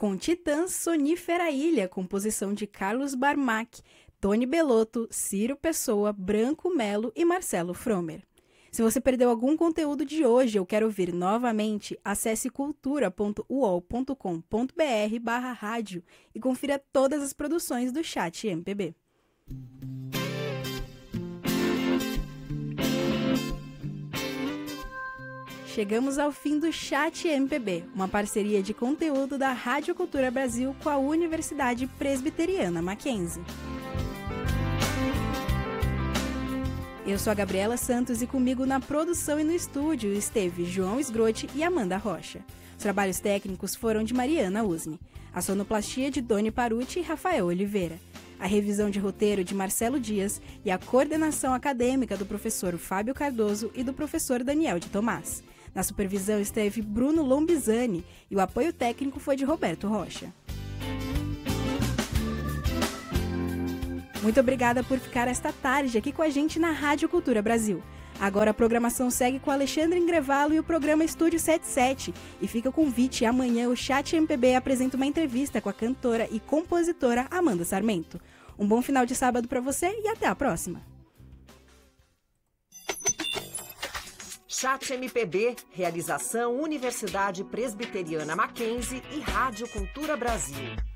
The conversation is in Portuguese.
com Titãs Sonífera Ilha, composição de Carlos Barmac, Tony Bellotto, Ciro Pessoa, Branco Melo e Marcelo Fromer. Se você perdeu algum conteúdo de hoje ou quer ouvir novamente, acesse cultura.uol.com.br/rádio e confira todas as produções do Chat MPB. Chegamos ao fim do Chat MPB, uma parceria de conteúdo da Rádio Cultura Brasil com a Universidade Presbiteriana Mackenzie. Eu sou a Gabriela Santos e comigo na produção e no estúdio esteve João Esgrote e Amanda Rocha. Os trabalhos técnicos foram de Mariana Usni, a sonoplastia de Doni Paruti e Rafael Oliveira, a revisão de roteiro de Marcelo Dias e a coordenação acadêmica do professor Fábio Cardoso e do professor Daniel de Tomás. Na supervisão esteve Bruno Lombizani e o apoio técnico foi de Roberto Rocha. Muito obrigada por ficar esta tarde aqui com a gente na Rádio Cultura Brasil. Agora a programação segue com Alexandre Ingrevalo e o programa Estúdio 77. E fica o convite, amanhã o Chat MPB apresenta uma entrevista com a cantora e compositora Amanda Sarmento. Um bom final de sábado para você e até a próxima! Chat MPB, realização Universidade Presbiteriana Mackenzie e Rádio Cultura Brasil.